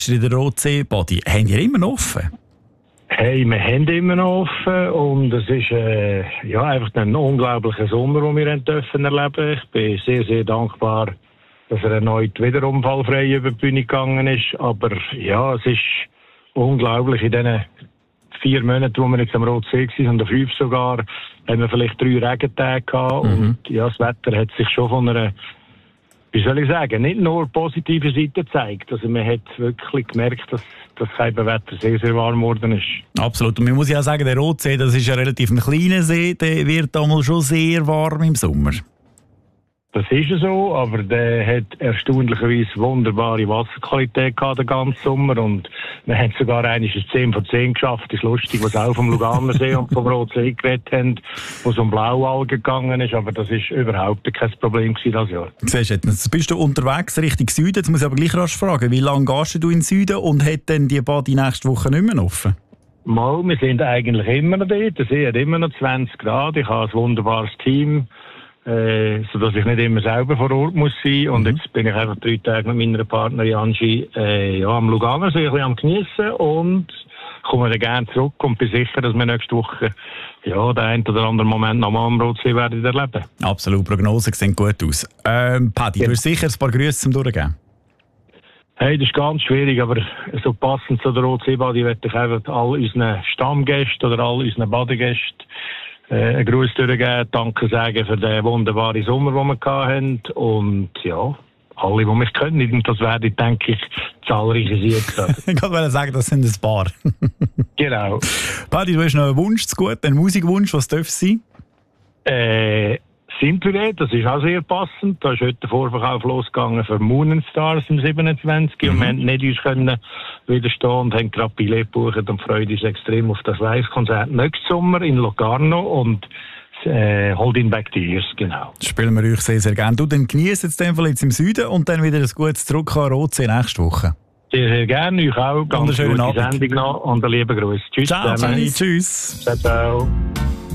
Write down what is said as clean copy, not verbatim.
in der Rotsee-Body. Habt ihr immer noch offen? Hey, wir haben immer noch offen und es ist einfach ein unglaublicher Sommer, den wir erleben dürfen. Ich bin sehr, sehr dankbar, dass er erneut wieder unfallfrei über die Bühne gegangen ist. Aber ja, es ist unglaublich. In diesen 4 Monaten, wo wir jetzt am Rotsee waren, und 5 sogar, haben wir vielleicht 3 Regentage gehabt. Und ja, das Wetter hat sich schon von einer, wie soll ich sagen, nicht nur positive Seite gezeigt. Also man hat wirklich gemerkt, dass das Wetter sehr, sehr warm geworden ist. Absolut. Und man muss ja auch sagen, der Rotsee, das ist ja relativ ein kleiner See, der wird damals schon sehr warm im Sommer. Das ist so, aber der hat erstaunlicherweise wunderbare Wasserqualität gehabt den ganzen Sommer und wir haben sogar eigentlich 10 von 10 geschafft. Das ist lustig, was auch vom Luganersee und vom Rotsee geredet haben, wo es um Blaualgen gegangen ist, aber das ist überhaupt kein Problem gewesen das Jahr. Siehst du, jetzt bist du unterwegs Richtung Süden, jetzt muss ich aber gleich rasch fragen, wie lange gehst du in den Süden und hat denn die Body nächste Woche nicht mehr offen? Mal, wir sind eigentlich immer noch dort, der See hat immer noch 20 Grad, ich habe ein wunderbares Team, sodass ich nicht immer selber vor Ort muss sein. Und jetzt bin ich einfach 3 Tage mit meiner Partnerin Angie am Luganersee ein bisschen am Geniessen und komme dann gerne zurück und bin sicher, dass wir nächste Woche den einen oder anderen Moment noch mal am Rotsee werden erleben. Absolut, Prognosen sehen gut aus. Paddy, du hast sicher ein paar Grüße zum Durchgeben. Hey, das ist ganz schwierig, aber so passend zu der Rotsee-Body möchte ich einfach all unseren Stammgästen oder all unseren Badegästen einen Gruß durchgeben, Danke sagen für den wunderbaren Sommer, den wir hatten. Und ja, alle, die mich können. Und das werden, denke ich, zahlreiche Siege. Ich wollte sagen, das sind ein paar. Genau. Paddy, du hast noch einen Wunsch zu gut, einen Musikwunsch, was darf es sein? Simply, das ist auch sehr passend. Da ist heute der Vorverkauf losgegangen für Moon and Stars am 27. Und wir haben nicht uns können widerstehen und haben gerade Billett gebucht und freuen uns extrem auf das Live-Konzert nächsten Sommer in Locarno und Hold in Back the Years, genau. Das spielen wir euch sehr, sehr gerne. Du, dann genießt jetzt den Fall jetzt im Süden und dann wieder ein gutes Zurück an Rotsee nächste Woche. Sehr, sehr gerne. Euch auch. Ganz gute Sendung noch und einen lieben Gruß. Tschüss. Ciao, tschüss. Ciao, ciao.